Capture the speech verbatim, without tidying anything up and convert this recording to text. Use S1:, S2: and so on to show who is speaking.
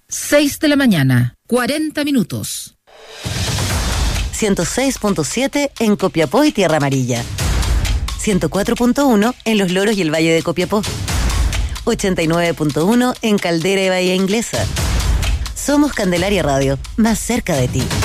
S1: seis de la mañana, cuarenta minutos.
S2: ciento seis punto siete en Copiapó y Tierra Amarilla. ciento cuatro punto uno en Los Loros y el Valle de Copiapó. ochenta y nueve punto uno en Caldera y Bahía Inglesa. Somos Candelaria Radio, más cerca de ti.